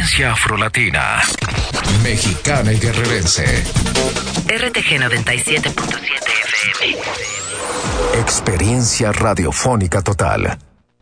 Experiencia afrolatina, mexicana y guerrerense. RTG 97.7 FM. Experiencia radiofónica total.